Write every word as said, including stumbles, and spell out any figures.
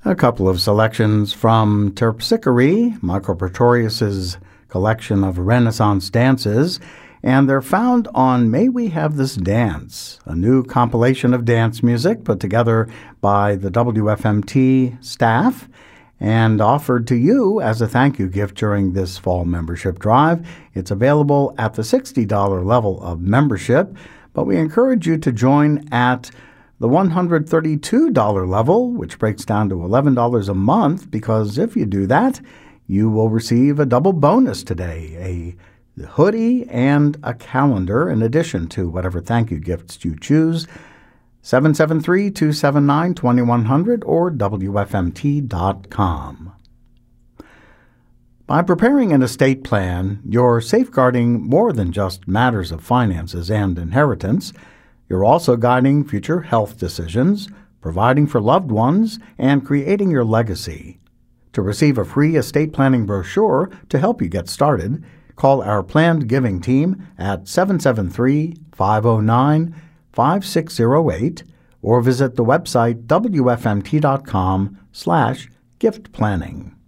A couple of selections from Terpsichore, Michael Pretorius's collection of Renaissance dances, and they're found on May We Have This Dance, a new compilation of dance music put together by the W F M T staff and offered to you as a thank you gift during this fall membership drive. It's available at the sixty dollars level of membership, but we encourage you to join at the one hundred thirty-two dollars level, which breaks down to eleven dollars a month, because if you do that, you will receive a double bonus today, a hoodie and a calendar in addition to whatever thank you gifts you choose. seven seven three, two seven nine, two one zero zero or W F M T dot com. By preparing an estate plan, you're safeguarding more than just matters of finances and inheritance. You're also guiding future health decisions, providing for loved ones, and creating your legacy. To receive a free estate planning brochure to help you get started, call our Planned Giving team at seven seven three, five zero nine, five six zero eight or visit the website W F M T dot com slash gift planning.